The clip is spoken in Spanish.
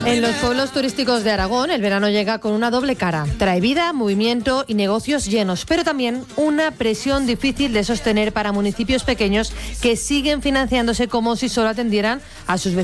En los pueblos turísticos de Aragón, el verano llega con una doble cara. Trae vida, movimiento y negocios llenos, pero también una presión difícil de sostener para municipios pequeños que siguen financiándose como si solo atendieran a sus vecinos.